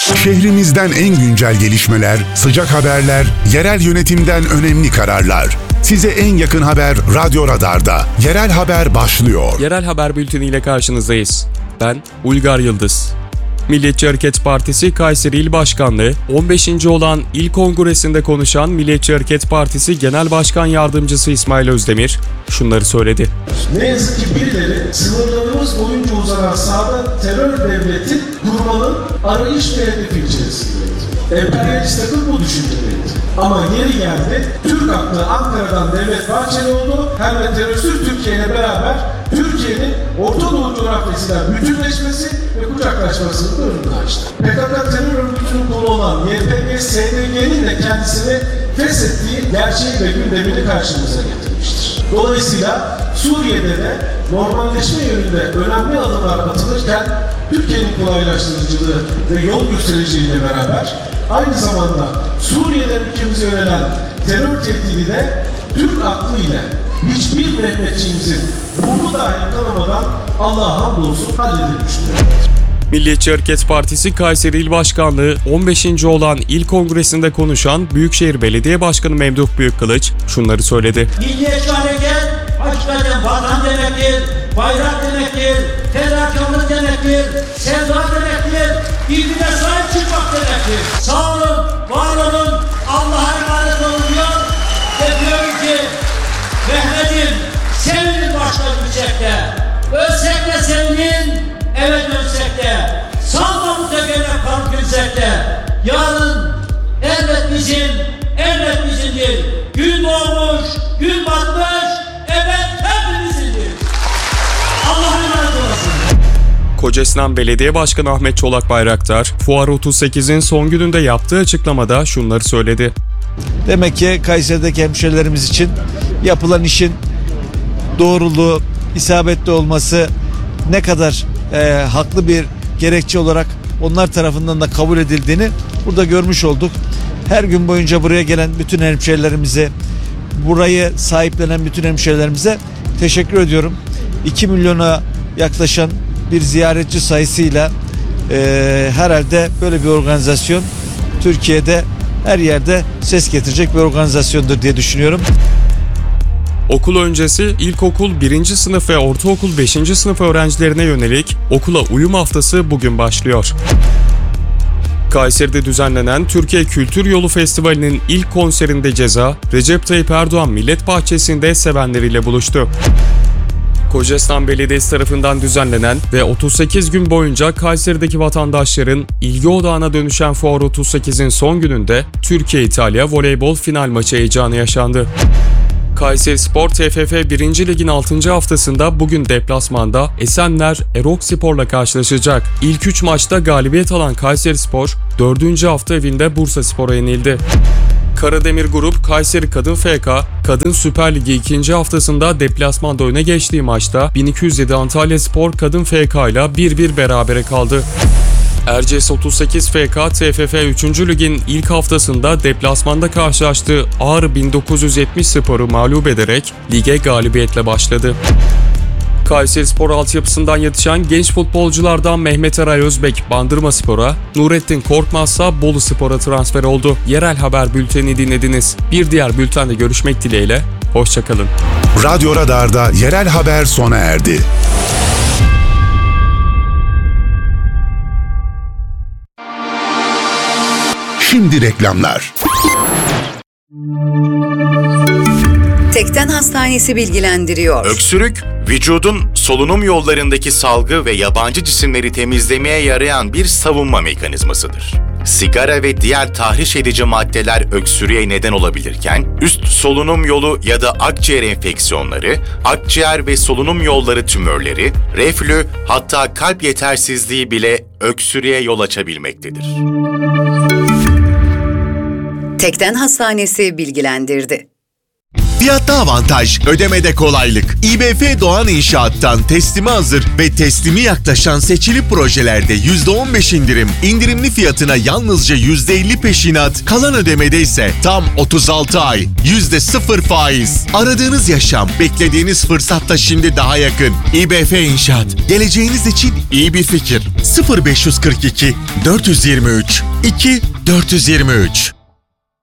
Şehrimizden en güncel gelişmeler, sıcak haberler, yerel yönetimden önemli kararlar. Size en yakın haber Radyo Radar'da. Yerel Haber başlıyor. Yerel Haber Bülteni ile karşınızdayız. Ben Uygar Yıldız. Milliyetçi Hareket Partisi Kayseri İl Başkanlığı 15. olan İl Kongresi'nde konuşan Milliyetçi Hareket Partisi Genel Başkan Yardımcısı İsmail Özdemir şunları söyledi. Ne yazık ki birileri sınırlarımız boyunca uzanan sahada terör devleti kurmanın arayış ve hedefi içerisindeydi. Emperyalist akıl bu düşünceliydi. Ama yeri geldi, Türk aklı Ankara'dan Devlet Bahçeli oldu, hem de terörsüz Türkiye ile beraber Türkiye'nin Orta Doğu coğrafyasıyla bütünleşmesi ve kucaklaşmasının da önünü açtı. PKK terör örgütünün kolu olan YPG-SDG'nin de kendisini feshettiği gerçeği ve gündemini karşımıza getirmiştir. Dolayısıyla Suriye'de de normalleşme yönünde önemli adımlar atılırken Türkiye'nin kolaylaştırıcılığı ve yol göstericiliğiyle beraber aynı zamanda Suriye'den ülkemize yönelen terör tehdidi de Türk aklı ile hiçbir Mehmetçiğimizin burnu dahi kanamadan Allah'a hamdolsun halledilmiştir. Milliyetçi Hareket Partisi Kayseri İl Başkanlığı 15. olan İl Kongresi'nde konuşan Büyükşehir Belediye Başkanı Memduh Büyükkılıç şunları söyledi. Milliyetçi hareket hakikaten vatan demektir, bayrak demektir, fedakarlık demektir, sevda demektir, birbirine sahip çıkmak demektir. Sağ olun, var olun, Allah'a emanet olun diyor ve diyorum ki Mehmet'im senin başka yüksekte, ölsek de senin, evet ölsek de, sağlamı tekerlek kan gülsek de, yarın elbet bizim, elbet bizimdir. Gün doğmuş, gün batmış, evet hepimizindir. Allah'a emanet olasın. Kocaesinan Belediye Başkanı Ahmet Çolak Bayraktar, Fuar 38'in son gününde yaptığı açıklamada şunları söyledi. Demek ki Kayseri'deki hemşehrilerimiz için yapılan işin doğruluğu, isabetli olması ne kadar haklı bir gerekçe olarak onlar tarafından da kabul edildiğini burada görmüş olduk. Her gün boyunca buraya gelen bütün hemşehrilerimize, burayı sahiplenen bütün hemşehrilerimize teşekkür ediyorum. 2 milyona yaklaşan bir ziyaretçi sayısıyla herhalde böyle bir organizasyon Türkiye'de her yerde ses getirecek bir organizasyondur diye düşünüyorum. Okul öncesi ilkokul 1. sınıf ve ortaokul 5. sınıf öğrencilerine yönelik okula uyum haftası bugün başlıyor. Kayseri'de düzenlenen Türkiye Kültür Yolu Festivali'nin ilk konserinde Ceza, Recep Tayyip Erdoğan Millet Bahçesi'nde sevenleriyle buluştu. Kocaesinan Belediyesi tarafından düzenlenen ve 38 gün boyunca Kayseri'deki vatandaşların ilgi odağına dönüşen Fuar 38'in son gününde Türkiye-İtalya voleybol final maçı heyecanı yaşandı. Kayserispor TFF 1. Lig'in 6. haftasında bugün deplasmanda Esenler Erokspor'la karşılaşacak. İlk 3 maçta galibiyet alan Kayserispor 4. hafta evinde Bursaspor'a yenildi. Karademir Grup Kayseri Kadın FK, Kadın Süper Ligi 2. haftasında deplasmanda öne geçtiği maçta 1207 Antalyaspor Kadın FK ile 1-1 berabere kaldı. Erciyes 38 FK TFF 3. Lig'in ilk haftasında deplasmanda karşılaştığı Ağrı 1970 Spor'u mağlup ederek lige galibiyetle başladı. Kayserispor altyapısından yetişen genç futbolculardan Mehmet Eray Özbek Bandırmaspor'a, Nurettin Korkmazsa Boluspor'a transfer oldu. Yerel Haber Bülteni dinlediniz. Bir diğer bültende görüşmek dileğiyle, hoşçakalın. Radyo Radar'da Yerel Haber sona erdi. Şimdi reklamlar. Tekden Hastanesi bilgilendiriyor. Öksürük, vücudun solunum yollarındaki salgı ve yabancı cisimleri temizlemeye yarayan bir savunma mekanizmasıdır. Sigara ve diğer tahriş edici maddeler öksürüğe neden olabilirken, üst solunum yolu ya da akciğer enfeksiyonları, akciğer ve solunum yolları tümörleri, reflü, hatta kalp yetersizliği bile öksürüğe yol açabilmektedir. Tekden Hastanesi bilgilendirdi. Fiyatta avantaj, ödemede kolaylık. İBF Doğan İnşaat'tan teslime hazır ve teslimi yaklaşan seçili projelerde %15 indirim, indirimli fiyatına yalnızca %50 peşinat, kalan ödemede ise tam 36 ay, %0 faiz. Aradığınız yaşam, beklediğiniz fırsatta şimdi daha yakın. İBF İnşaat, geleceğiniz için iyi bir fikir. 0542 423 2 423